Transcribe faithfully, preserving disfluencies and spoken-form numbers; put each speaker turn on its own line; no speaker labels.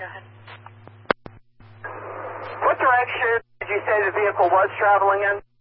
go ahead.
What direction did you say the vehicle was traveling in?